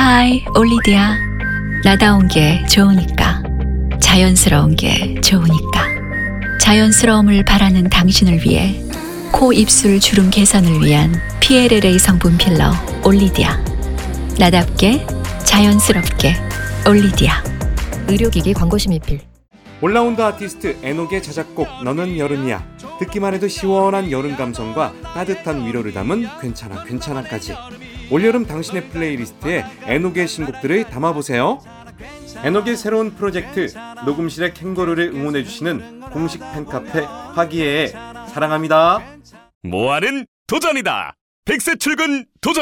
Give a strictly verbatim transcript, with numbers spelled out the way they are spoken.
하이, 올리디아. 나다운 게 좋으니까. 자연스러운 게 좋으니까. 자연스러움을 바라는 당신을 위해 코 입술 주름 개선을 위한 피엘엘에이 성분 필러 올리디아. 나답게 자연스럽게 올리디아. 의료기기 광고심의필. 올라운드 아티스트 에녹의 자작곡 너는 여름이야. 듣기만 해도 시원한 여름 감성과 따뜻한 위로를 담은 괜찮아 괜찮아까지. 올여름 당신의 플레이리스트에 에녹의 신곡들을 담아보세요. 에녹의 새로운 프로젝트 녹음실의 캥거루를 응원해주시는 공식 팬카페 화기애애 사랑합니다. 모아는 도전이다. 백세 출근 도전.